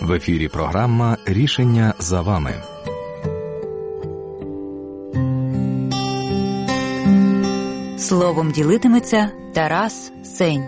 В ефірі програма «Рішення за вами». Словом ділитиметься Тарас Сень.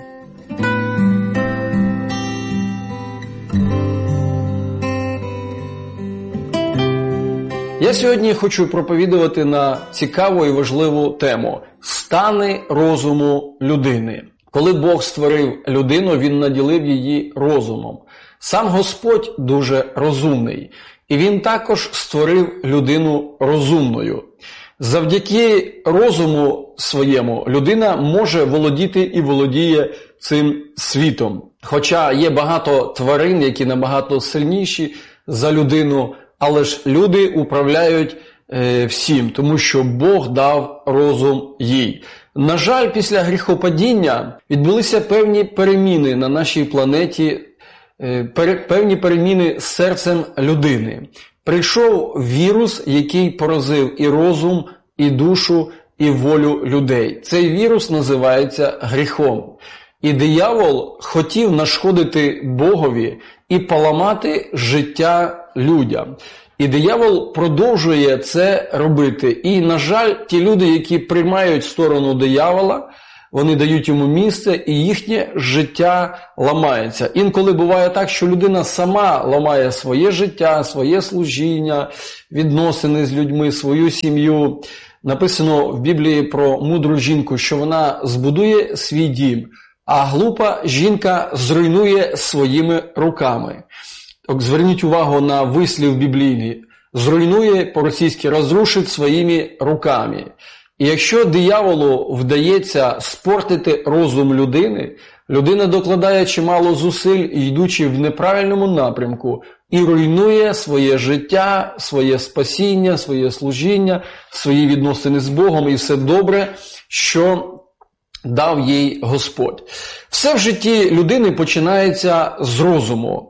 Я сьогодні хочу проповідувати на цікаву і важливу тему – стани розуму людини. Коли Бог створив людину, Він наділив її розумом. Сам Господь дуже розумний, і Він також створив людину розумною. Завдяки розуму своєму людина може володіти і володіє цим світом. Хоча є багато тварин, які набагато сильніші за людину, але ж люди управляють всім, тому що Бог дав розум їй. На жаль, після гріхопадіння відбулися певні переміни на нашій планеті, певні переміни з серцем людини. Прийшов вірус, який поразив і розум, і душу, і волю людей. Цей вірус називається гріхом. І диявол хотів нашкодити Богові і поламати життя людям. І диявол продовжує це робити. І, на жаль, ті люди, які приймають сторону диявола, вони дають йому місце, і їхнє життя ламається. Інколи буває так, що людина сама ламає своє життя, своє служіння, відносини з людьми, свою сім'ю. Написано в Біблії про мудру жінку, що вона збудує свій дім, а глупа жінка зруйнує своїми руками. Зверніть увагу на вислів біблійний. Зруйнує, по-російськи, розрушить своїми руками. І якщо дияволу вдається спортити розум людини, людина докладає чимало зусиль, йдучи в неправильному напрямку, і руйнує своє життя, своє спасіння, своє служіння, свої відносини з Богом і все добре, що дав їй Господь. Все в житті людини починається з розуму.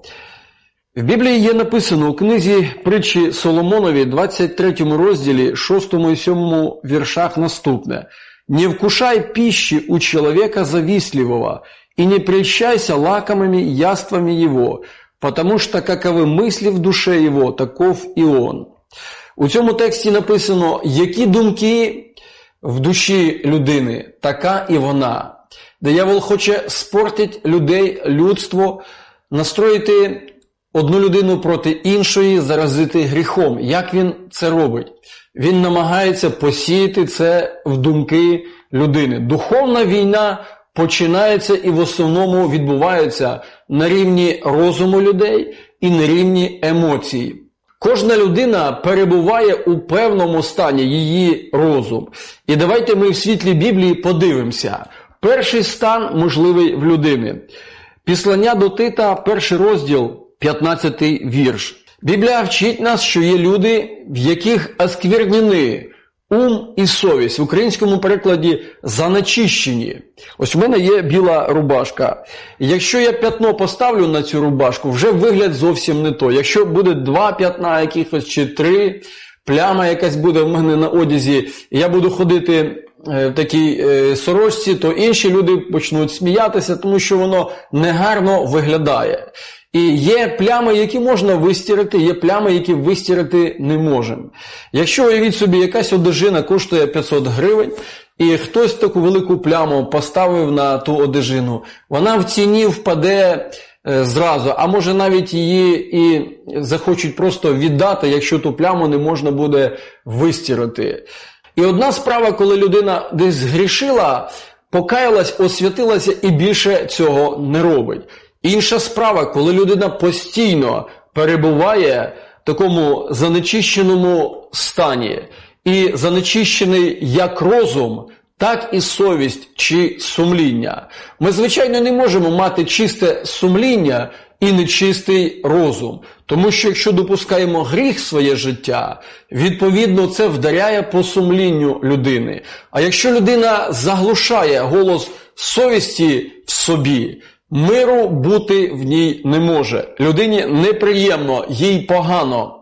В Біблії є написано у книзі притчі Соломонові, 23 розділі, 6 і 7 віршах наступне. «Не вкушай пищи у человека завистливого, и не прельщайся лакомыми яствами его, потому что каковы мысли в душе его, таков и он». У цьому тексті написано, які думки в душі людини, така і вона. Диявол хоче спортити людей, людство, настроїти одну людину проти іншої, заразити гріхом. Як він це робить? Він намагається посіяти це в думки людини. Духовна війна починається і в основному відбувається на рівні розуму людей і на рівні емоцій. Кожна людина перебуває у певному стані, її розум. І давайте ми в світлі Біблії подивимося. Перший стан можливий в людини. Післання до Тита, 1 розділ, 15 вірш. Біблія вчить нас, що є люди, в яких осквернені ум і совість. В українському перекладі занечищені. Ось у мене є біла рубашка. Якщо я п'ятно поставлю на цю рубашку, вже вигляд зовсім не то. Якщо буде 2 п'ятна якихось чи 3, пляма якась буде в мене на одязі, і я буду ходити в такій сорочці, то інші люди почнуть сміятися, тому що воно негарно виглядає. І є плями, які можна вистирати, є плями, які вистирати не можемо. Якщо, уявіть собі, якась одежина коштує 500 гривень, і хтось таку велику пляму поставив на ту одежину, вона в ціні впаде зразу, а може навіть її і захочуть просто віддати, якщо ту пляму не можна буде вистирати. І одна справа, коли людина десь згрішила, покаялась, освятилася і більше цього не робить. Інша справа, коли людина постійно перебуває в такому занечищеному стані, і занечищений як розум, так і совість чи сумління. Ми, звичайно, не можемо мати чисте сумління і нечистий розум. Тому що якщо допускаємо гріх в своє життя, відповідно це вдаряє по сумлінню людини. А якщо людина заглушає голос совісті в собі, миру бути в ній не може. Людині неприємно, їй погано.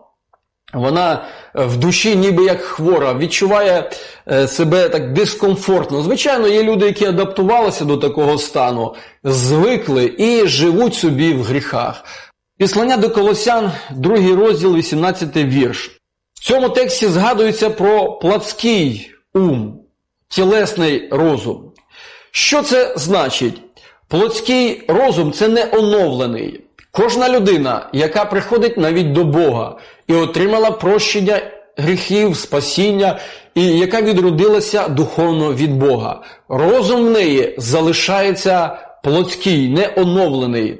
Вона в душі ніби як хвора, відчуває себе так дискомфортно. Звичайно, є люди, які адаптувалися до такого стану, звикли і живуть собі в гріхах. Післання до Колосян, 2 розділ, 18 вірш. В цьому тексті згадується про плотський ум, тілесний розум. Що це значить? Плотський розум – це не оновлений. Кожна людина, яка приходить навіть до Бога і отримала прощення гріхів, спасіння, і яка відродилася духовно від Бога, розум в неї залишається плотський, не оновлений.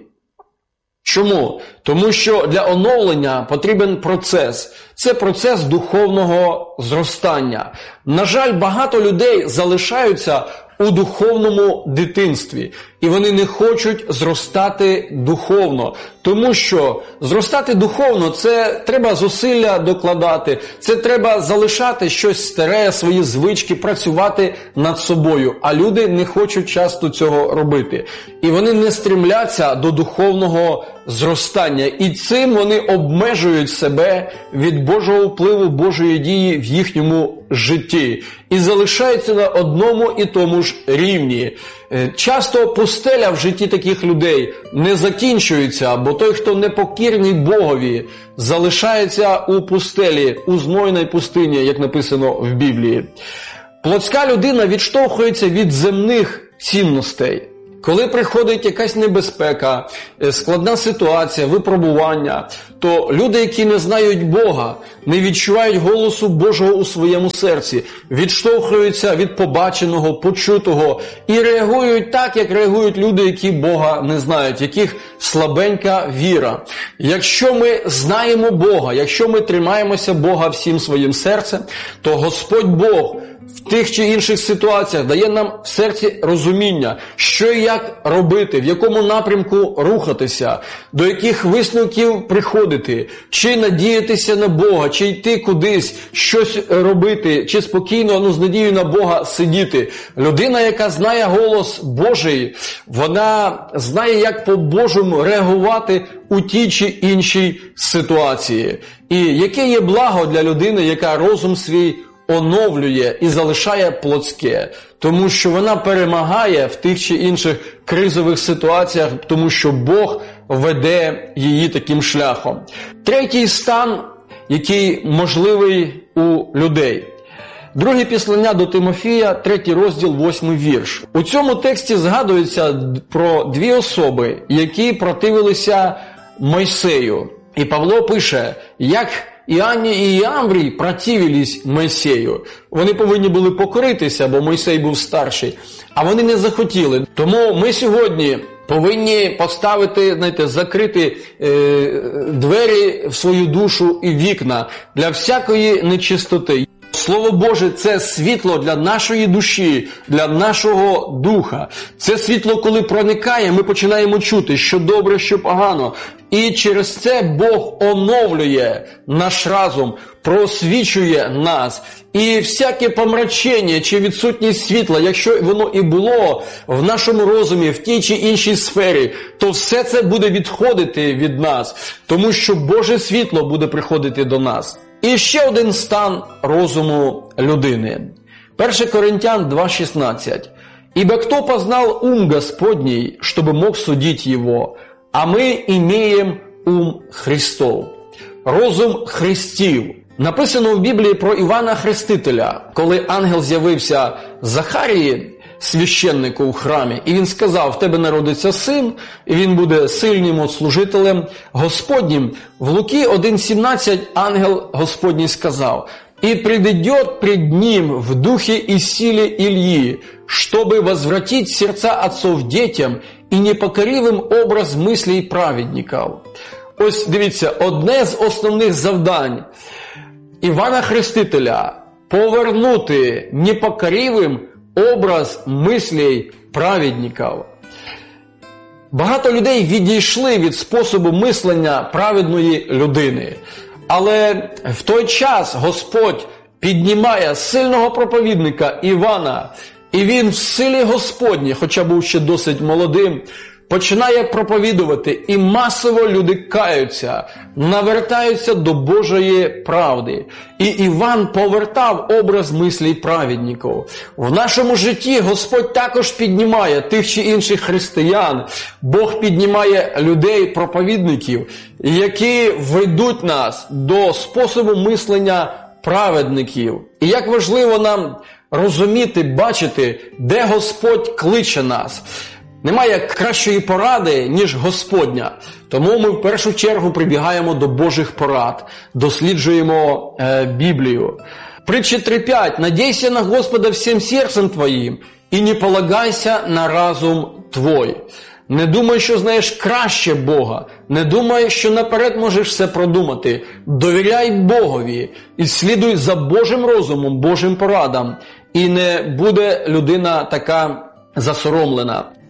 Чому? Тому що для оновлення потрібен процес. Це процес духовного зростання. На жаль, багато людей залишаються у духовному дитинстві. І вони не хочуть зростати духовно. Тому що зростати духовно – це треба зусилля докладати, це треба залишати щось старе, свої звички, працювати над собою. А люди не хочуть часто цього робити. І вони не стрімляться до духовного зростання. І цим вони обмежують себе від Божого впливу, Божої дії в їхньому житті. І залишаються на одному і тому ж рівні. Часто пустеля в житті таких людей не закінчується, бо той, хто непокірний Богові, залишається у пустелі, у знойній пустині, як написано в Біблії. Плотська людина відштовхується від земних цінностей. Коли приходить якась небезпека, складна ситуація, випробування, то люди, які не знають Бога, не відчувають голосу Божого у своєму серці, відштовхуються від побаченого, почутого і реагують так, як реагують люди, які Бога не знають, яких слабенька віра. Якщо ми знаємо Бога, якщо ми тримаємося Бога всім своїм серцем, то Господь Бог в тих чи інших ситуаціях дає нам в серці розуміння, що і як робити, в якому напрямку рухатися, до яких висновків приходити, чи надіятися на Бога, чи йти кудись, щось робити, чи спокійно, з надією на Бога сидіти. Людина, яка знає голос Божий, вона знає, як по-божому реагувати у тій чи іншій ситуації. І яке є благо для людини, яка розум свій оновлює і залишає плотське, тому що вона перемагає в тих чи інших кризових ситуаціях, тому що Бог веде її таким шляхом. Третій стан, який можливий у людей. Друге післання до Тимофія, 3 розділ, 8 вірш. У цьому тексті згадується про дві особи, які противилися Мойсею. І Павло пише, як Іанні і Іамврій противились Мойсею. Вони повинні були покоритися, бо Мойсей був старший, а вони не захотіли. Тому ми сьогодні повинні поставити, закрити двері в свою душу і вікна для всякої нечистоти. Слово Боже – це світло для нашої душі, для нашого духа. Це світло, коли проникає, ми починаємо чути, що добре, що погано. І через це Бог оновлює наш разум, просвічує нас. І всяке помрачення чи відсутність світла, якщо воно і було в нашому розумі, в тій чи іншій сфері, то все це буде відходити від нас, тому що Боже світло буде приходити до нас. І ще один стан розуму людини. 1 Коринтян 2,16. «Ибо кто познал ум Господний, чтобы мог судить его, а мы имеем ум Христов». Розум Христів. Написано в Біблії про Івана Хрестителя, коли ангел з'явився Захарії, священнику в храмі, і він сказав, в тебе народиться син, і він буде сильним служителем Господнім. В Луки 1,17 ангел Господній сказав, «И придет пред ним в духе и силе Ильи, чтобы возвратить сердца отцов детям и непокоривым образ мыслей праведников». Ось дивіться, одне з основних завдань Івана Хрестителя – повернути непокоривим образ мислей праведників. Багато людей відійшли від способу мислення праведної людини. Але в той час Господь піднімає сильного проповідника Івана, і він в силі Господній, хоча був ще досить молодим, починає проповідувати, і масово люди каються, навертаються до Божої правди. І Іван повертав образ мислій праведників. В нашому житті Господь також піднімає тих чи інших християн. Бог піднімає людей, проповідників, які ведуть нас до способу мислення праведників. І як важливо нам розуміти, бачити, де Господь кличе нас. Немає кращої поради, ніж Господня. Тому ми в першу чергу прибігаємо до Божих порад, досліджуємо Біблію. Притча 3.5. «Надейся на Господа всем сердцем твоим, и не полагайся на разум твой». Не думай, що знаєш краще Бога. Не думай, що наперед можеш все продумати. Довіряй Богові і слідуй за Божим розумом, Божим порадам. І не буде людина така засоромлена.